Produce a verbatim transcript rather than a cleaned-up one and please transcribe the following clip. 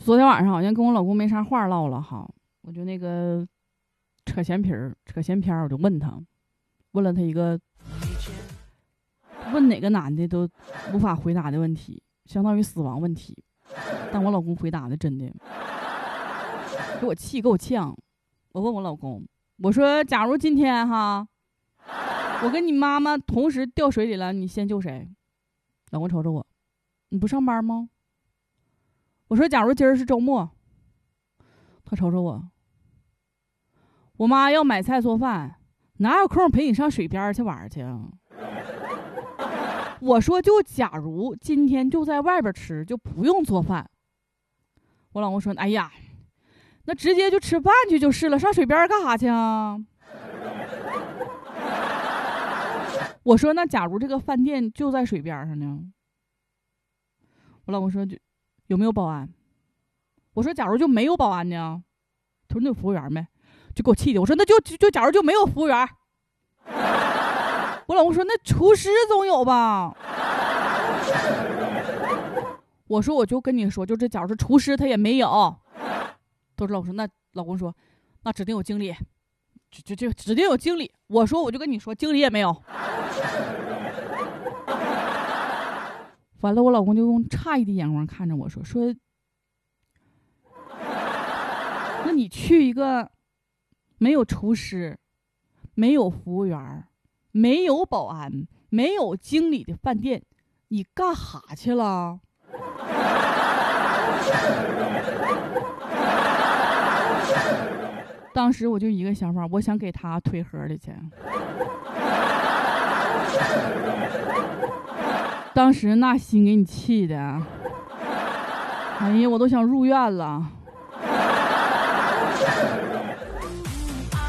昨天晚上好像跟我老公没啥话唠了哈，我就那个扯闲皮儿、扯闲篇儿，我就问他，问了他一个问哪个男的都无法回答的问题，相当于死亡问题。但我老公回答的真的给我气，给我呛。我问我老公，我说假如今天哈，我跟你妈妈同时掉水里了，你先救谁？老公瞅瞅我，你不上班吗？我说假如今儿是周末，他瞅瞅我，我妈要买菜做饭，哪有空陪你上水边去玩去啊？我说就假如今天就在外边吃，就不用做饭。我老公说，哎呀，那直接就吃饭去就是了，上水边干啥去啊？我说那假如这个饭店就在水边上呢？我老公说就有没有保安？我说假如就没有保安呢？他说那有服务员没？就给我气的。我说那就就就假如就没有服务员。我老公说那厨师总有吧？我说我就跟你说，就这假如是厨师他也没有。都是老公说那老公说那指定有经理，就就就指定有经理。我说我就跟你说经理也没有。完了，我老公就用诧异的眼光看着我说说，那你去一个没有厨师、没有服务员、没有保安、没有经理的饭店，你干哈去了？当时我就一个想法，我想给他推盒里去。当时那心给你气的，哎呀，我都想入院了。